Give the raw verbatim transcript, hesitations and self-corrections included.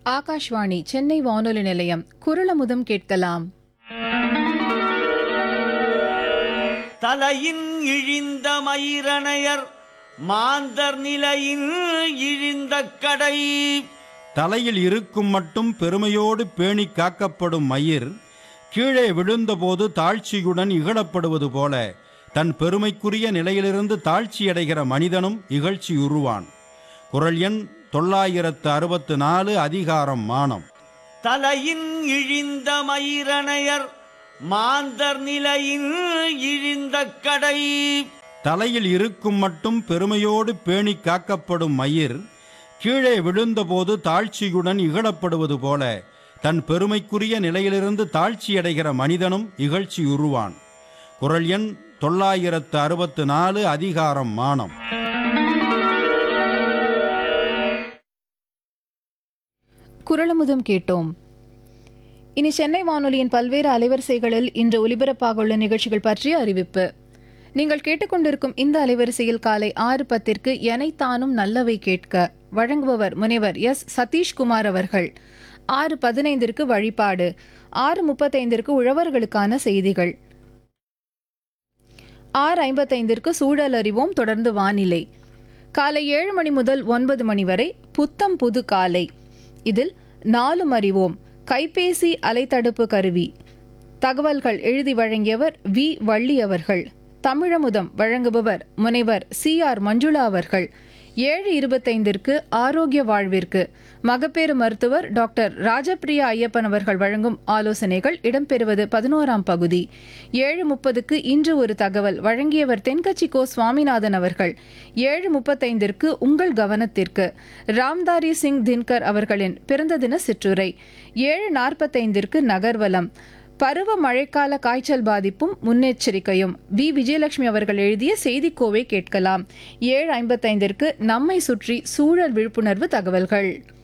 ஆகாஷ்வாணி சென்னை வானொலி நிலையம் குரலமுதம் கேட்கலாம். தலையின் இழிந்த மயிரணையர் மாந்தர் நிலையின் இழிந்த கடை. தலையில் இருக்கும் மட்டும் பெருமையோடு பேணி காக்கப்படும் மயிர் கீழே விழுந்தபோது தாழ்ச்சியுடன் இகழப்படுவது போல தன் பெருமைக்குரிய நிலையிலிருந்து தாழ்ச்சியடைகிற மனிதனும் இகழ்ச்சியுறுவான். குறள் எண் தொள்ளாயிரத்து அறுபத்து நாலு, அதிகாரம் மானம். தலையின் இழிந்த மயிரணையர் மாந்தர் நிலையின் இழிந்த கடை. தலையில் இருக்கும் மட்டும் பெருமையோடு பேணி காக்கப்படும் மயிர் கீழே விழுந்தபோது தாழ்ச்சியுடன் இகழப்படுவது போல தன் பெருமைக்குரிய நிலையிலிருந்து தாழ்ச்சியடைகிற மனிதனும் இகழ்ச்சியுறுவான். குறள் எண் தொள்ளாயிரத்து அறுபத்து நாலு, அதிகாரம் மானம். குரலமுதம் கேட்டோம். இனி சென்னை வானொலியின் பல்வேறு அலைவரிசைகளில் இன்று ஒலிபரப்பாக உள்ள நிகழ்ச்சிகள் பற்றிய அறிவிப்பு. நீங்கள் கேட்டுக்கொண்டிருக்கும் இந்த அலைவரிசையில் காலை ஆறு பத்திற்கு எனைத்தானும் நல்லவை கேட்க வழங்குபவர் முனைவர் எஸ் சதீஷ்குமார் அவர்கள். ஆறு பதினைந்திற்கு வழிபாடு, ஆறு முப்பத்தைந்திற்கு உழவர்களுக்கான செய்திகள், ஆறு ஐம்பத்தைந்திற்கு சூழல் அறிவோம், தொடர்ந்து வானிலை. காலை ஏழு மணி முதல் ஒன்பது மணி வரை புத்தம் புது காலை. இதில் நாலும் அறிவோம், கைபேசி அலைத்தடுப்பு கருவி, தகவல்கள் எழுதி வழங்கியவர் வி வள்ளி அவர்கள். தமிழமுதம் வழங்குபவர் முனைவர் சி ஆர் மஞ்சுளா அவர்கள். ஏழு இருபத்தைந்திற்கு ஆரோக்கிய வாழ்விற்கு மகப்பேறு மருத்துவர் டாக்டர் ராஜபிரியா ஐயப்பன் அவர்கள் வழங்கும் ஆலோசனைகள் இடம்பெறுவது பதினோராம் பகுதி. ஏழு முப்பதுக்கு இன்று ஒரு தகவல் வழங்கியவர் தென்கட்சி கோ சுவாமிநாதன் அவர்கள். ஏழு முப்பத்தைந்திற்கு உங்கள் கவனத்திற்கு ராம்தாரி சிங் தின்கர் அவர்களின் பிறந்த தின சிற்றுரை. ஏழு நாற்பத்தைந்திற்கு நகர்வலம், பருவ மழைக்கால காய்ச்சல் பாதிப்பும் முன்னெச்சரிக்கையும், வி விஜயலட்சுமி அவர்கள் எழுதிய செய்திக்கோவை கேட்கலாம். ஏழு ஐம்பத்தைந்திற்கு நம்மை சுற்றி சூழல் விழிப்புணர்வு தகவல்கள்.